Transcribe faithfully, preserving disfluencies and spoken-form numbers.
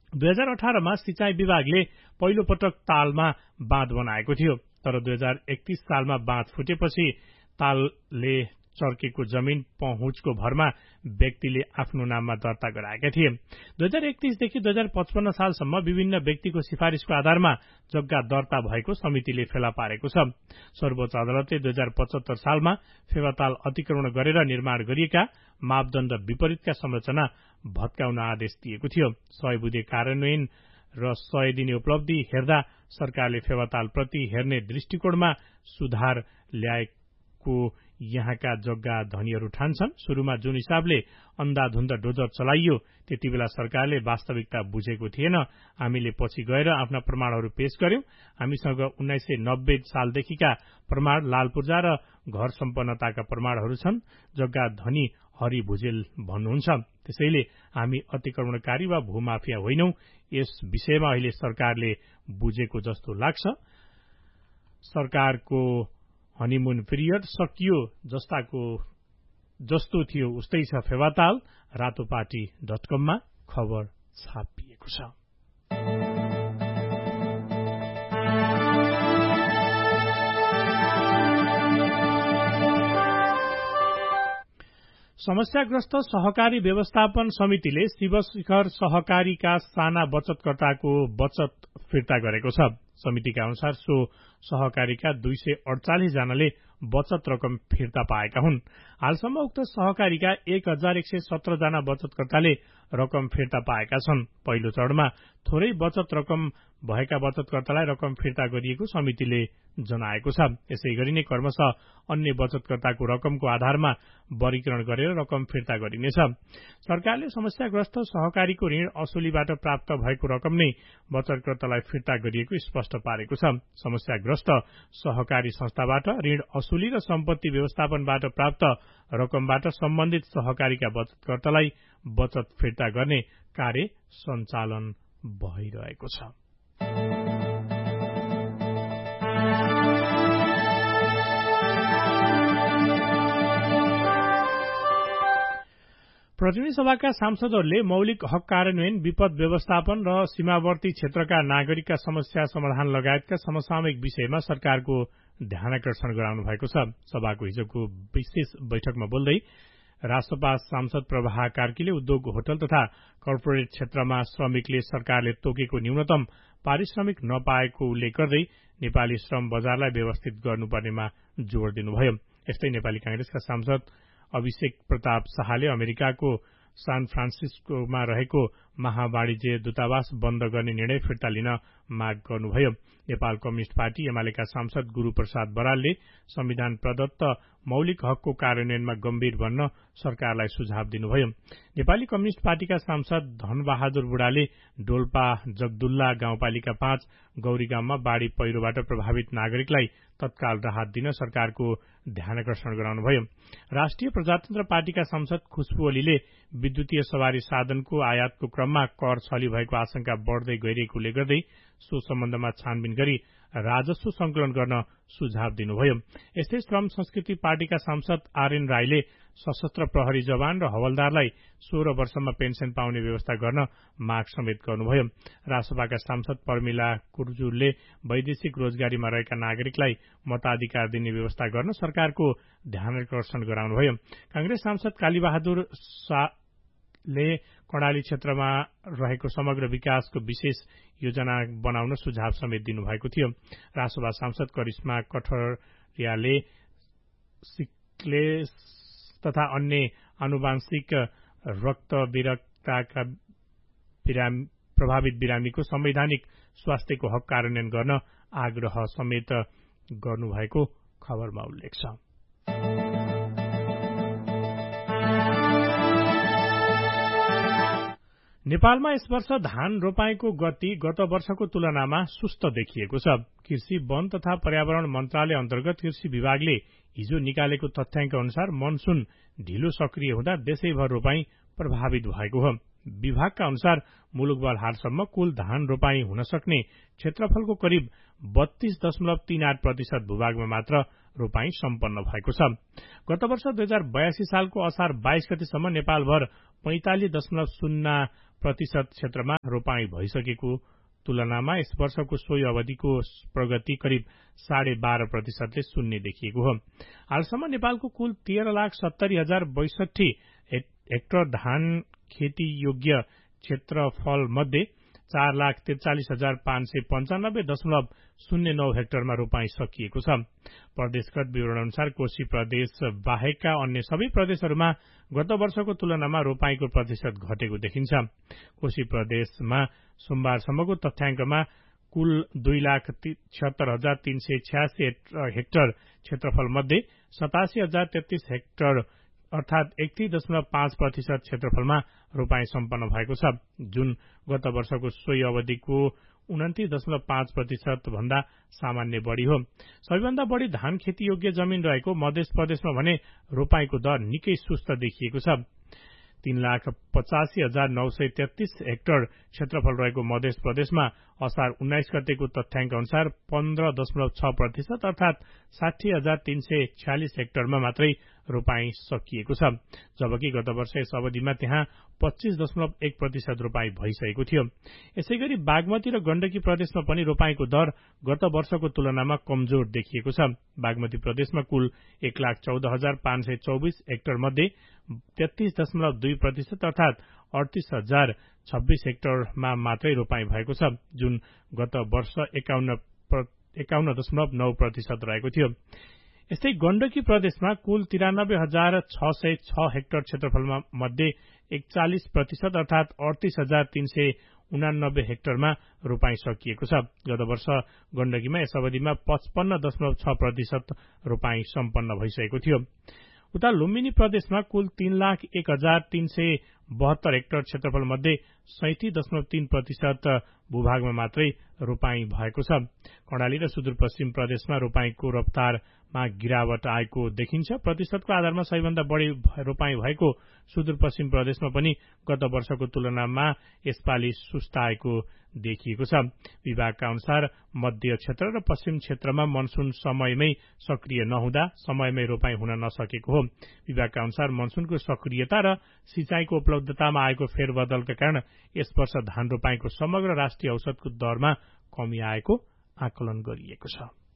दुई हजार अठारमा सिंचाई विभागले पहिलो पटक तालमा बाँध बनाएको थियो, तर दुई हजार एकतीस सालमा बाँध फुटेपछि तालले चर्केको जमिन पहुँचको भरमा व्यक्तिले आफ्नो नाममा दर्ता गराएका थिए। दुई हजार एकतीसदेखि दुई हजार पचपन्न सालसम्म विभिन्न व्यक्तिको सिफारिशको आधारमा जग्गा दर्ता भएको समितिले फेला पारेको छ। सर्वोच्च अदालतले दुई हजार पचहत्तर सालमा फेवाताल अतिक्रमण गरेर निर्माण गरिएका मापदण्ड विपरीतका संरचना भत्काउन आदेश दिएको थियो। सय बुँदे कार्यान्वयन र सय दिने उपलब्धि हेर्दा सरकारले फेवातालप्रति हेर्ने दृष्टिकोणमा सुधार ल्याएको यहाँका जग्गा धनीहरू ठान्छन्। सुरुमा जुन हिसाबले अन्धाधुन्द डोजर चलाइयो त्यति बेला सरकारले वास्तविकता बुझेको थिएन। हामीले पछि गएर आफ्ना प्रमाणहरू पेश गर्यौं। हामीसँग उन्नाइस सय नब्बे सालदेखिका प्रमाण, लाल पूर्जा र घर सम्पन्नताका प्रमाणहरू छन्। जग्गा धनी हरि भुजेल भन्नुहुन्छ। त्यसैले हामी अतिक्रमणकारी वा भूमाफिया होइनौं। यस विषयमा अहिले सरकारले बुझेको जस्तो लाग्छ। सरकारको हनीमुन पिरियड सकियो जस्ताको जस्तो थियो उस्तै छ फेवाताल। रातोपाटी डट कममा खबर छापिएको छ। समस्याग्रस्त सहकारी व्यवस्थापन समितिले शिवशिखर सहकारीका साना बचतकर्ताको बचत फिर्ता गरेको छ। समितिका अनुसार सो सहकारीका दुई सय अडचालिस जनाले बचत रकम फिर्ता पाएका हुन्। हालसम्म उक्त सहकारीका एक हजार एक सय सत्र जना बचतकर्ताले रकम फिर्ता पाएका छन्। पहिलो चरणमा थोरै बचत रकम भएका बचतकर्तालाई रकम फिर्ता गरिएको समितिले जनाएको छ। यसै गरी नै क्रमशः अन्य बचतकर्ताको रकमको आधारमा वर्गीकरण गरेर रकम फिर्ता गरिनेछ। सरकारले समस्याग्रस्त सहकारीको ऋण असुलीबाट प्राप्त भएको रकम नै बचतकर्तालाई फिर्ता गरिएको स्पष्ट पारेको छ। समस्याग्रस्त सहकारी संस्थाबाट ऋण असुली र सम्पत्ति व्यवस्थापनबाट प्राप्त रकमबाट सम्बन्धित सहकारीका बचतकर्तालाई बचत फिर्ता गर्ने कार्य सञ्चालन भइरहेको छ। प्रतिनिधि सभाका सांसदहरूले मौलिक हक कार्यान्वयन, विपद व्यवस्थापन र सीमावर्ती क्षेत्रका नागरिकका समस्या समाधान लगायतका समसामयिक विषयमा सरकारको ध्यानाकर्षण गराउनु भएको छ। सभाको हिजोको विशेष बैठकमा बोल्दै राष्ट्रपा सांसद प्रभा कार्कीले उद्योग, होटल तथा कर्पोरेट क्षेत्रमा श्रमिकले सरकारले तोकेको न्यूनतम पारिश्रमिक नपाएको उल्लेख गर्दै नेपाली श्रम बजारलाई व्यवस्थित गर्नुपर्नेमा जोड़ दिनुभयो। यस्तै नेपाली कांग्रेसका सांसद अभिषेक प्रताप शाहले अमेरिकाको सान फ्रान्सिस्कोमा रहेको महावाणिज्य दूतावास बन्द गर्ने निर्णय फिर्ता लिन माग गर्नुभयो। नेपाल कम्युनिष्ट पार्टी एमालेका सांसद गुरूप्रसाद बरालले संविधान प्रदत्त मौलिक हकको कार्यान्वयनमा गम्भीर बन्न सरकारलाई सुझाव दिनुभयो। नेपाली कम्युनिष्ट पार्टीका सांसद धनबहादुर बुढाले डोल्पा जगदुल्ला गाउँपालिका पाँच गौरीगाउँमा बाढ़ी पहिरोबाट प्रभावित नागरिकलाई तत्काल राहत दिन सरकारको ध्यानाकर्षण गराउनुभयो। राष्ट्रिय प्रजातन्त्र पार्टीका सांसद खुशबु ओलीले विद्युतीय सवारी साधनको आयातको क्रममा कर छली भएको आशंका बढ़दै गइरहेकोले गर्दै सो सम्बन्धमा छानबिन गरी राजस्व संकलन गर्न सुझाव दिनुभयो। यस्तै श्रम संस्कृति पार्टीका सांसद आरएन राईले सशस्त्र प्रहरी जवान र हवलदारलाई सोह्र वर्षमा पेन्सन पाउने व्यवस्था गर्न माग समेत गर्नुभयो। राष्ट्रसभाका सांसद पर्मिला कुर्जुलले वैदेशिक रोजगारीमा रहेका नागरिकलाई मताधिकार दिने व्यवस्था गर्न सरकारको ध्यानाकर्षण गराउनुभयो। कांग्रेस सांसद कालीबहादुर शाहले कर्णाली क्षेत्रमा रहेको समग्र विकासको विशेष योजना बनाउन सुझाव समेत दिनुभएको थियो। राष्ट्रसभा सांसद करिश्मा कठरियाले सिक्लेस तथा अन्य आनुवांशिक रक्तविरक्तका प्रभावित बिरामीको संवैधानिक स्वास्थ्यको हक कार्यान्वयन गर्न आग्रह समेत गर्नुभएको खबरमा उल्लेख छ। नेपालमा यस वर्ष धान रोपाईको गति गत वर्षको तुलनामा सुस्त देखिएको छ। कृषि, वन तथा पर्यावरण मन्त्रालय अन्तर्गत कृषि विभागले हिजो निकालेको तथ्याङ्क अनुसार मनसून ढिलो सक्रिय हुँदा देशैभर रोपाई प्रभावित भएको हो। विभागका अनुसार मुलुकभर हालसम्म कुल धान रोपाई हुन सक्ने क्षेत्रफलको करिब बत्तीस दशमलव तीन आठ प्रतिशत भूभागमा मात्र रोपाई सम्पन्न भएको छ। गत वर्ष दुई हजार बयासी सालको असार बाइस गतेसम्म नेपालभर पैंतालिस दशमलव शून्य प्रतिशत क्षेत्रमा रोपाई भइसकेको तुलनामा यस वर्षको सोही अवधिको प्रगति करिब साढे बाह्र प्रतिशतले शून्य देखिएको हो। हालसम्म नेपालको कुल तेह्र लाख सत्तरी हजार बैसठी हेक्टर धान खेती योग्य क्षेत्रफल मध्ये चार लाख त्रिचालिस हजार पाँच सय पञ्चानब्बे दशमलव शून्य नौ हेक्टरमा रोपाई सकिएको छ। प्रदेशगत विवरण अनुसार कोशी प्रदेश बाहेकका अन्य सबै प्रदेशहरूमा गत वर्षको तुलनामा रोपाईको प्रतिशत घटेको देखिन्छ। कोशी प्रदेशमा सोमबारसम्मको तथ्याङ्कमा कुल दुई लाख छिहत्तर हजार तीन सय छ्यासी हेक्टर क्षेत्रफल मध्ये सतासी हजार तेत्तीस हेक्टर अर्थात एकतीस दशमलव पाँच प्रतिशत क्षेत्रफलमा रोपाई सम्पन्न भएको छ, जुन गत वर्षको सोही अवधिको उन्तिस दशमलव पाँच प्रतिशत भन्दा सामान्य बढ़ी हो। सबैभन्दा बढ़ी धान खेती योग्य जमीन रहेको मध्य प्रदेशमा भने रोपाईको दर निकै सुस्त देखिएको छ। तीन लाख पचासी हजार नौ सय तेत्तीस हेक्टर क्षेत्रफल रहेको मध्य प्रदेशमा असार उन्नाइस गतेको तथ्याङ्क अनुसार पन्ध्र दशमलव छ प्रतिशत अर्थात साठी हजार तीन सय छ्यालिस हेक्टरमा मात्रै रोपाई सकिएको छ, जबकि गत वर्ष यस अवधिमा त्यहाँ पच्चीस दशमलव एक प्रतिशत रोपाई भइसकेको थियो। यसैगरी बागमती र गण्डकी प्रदेशमा पनि रोपाईको दर गत वर्षको तुलनामा कमजोर देखिएको छ। बागमती प्रदेशमा कुल एक लाख चौध हजार पाँच सय चौबिस हेक्टर मध्ये तेत्तीस दशमलव दुई प्रतिशत अर्थात अडतीस हजार छब्बीस हेक्टरमा मात्रै रोपाई भएको छ, जुन गत वर्ष एकाउन्न एकाउन्न दशमलव नौ प्रतिशत रहेको थियो। यस्तै गण्डकी प्रदेशमा कुल तिरानब्बे हजार छ सय छ हेक्टर क्षेत्रफलमा मध्ये एकचालिस प्रतिशत अर्थात अडतीस हजार तीन सय उनानब्बे हेक्टरमा रोपाई सकिएको छ। गत वर्ष गण्डकीमा यस अवधिमा पचपन्न दशमलव छ प्रतिशत रोपाई सम्पन्न भइसकेको थियो। उता लुम्बिनी प्रदेशमा कुल तीन लाख एक हजार तीन सय बहत्तर हेक्टर क्षेत्रफल मध्ये सैंतिस दशमलव तीन प्रतिशत भूभागमा मात्रै रोपाई भएको छ। कर्णाली र सुदूरपश्चिम प्रदेशमा रोपाईको रफ्तारमा गिरावट आएको देखिन्छ। प्रतिशतको आधारमा सबैभन्दा बढ़ी रोपाई भएको सुदूरपश्चिम प्रदेशमा पनि गत वर्षको तुलनामा यसपालि सुस्ताएको देखिएको छ। विभागका अनुसार मध्य क्षेत्र र पश्चिम क्षेत्रमा मनसून समयमै सक्रिय नहुँदा समयमै रोपाई हुन नसकेको हो। विभागका अनुसार मनसूनको सक्रियता र सिंचाईको उपलब्धतामा आएको फेरबदलका कारण यस वर्ष धान रोपाईको समग्र राष्ट्रिय औसतको दरमा कमी आएको आकलन गरिएको छ।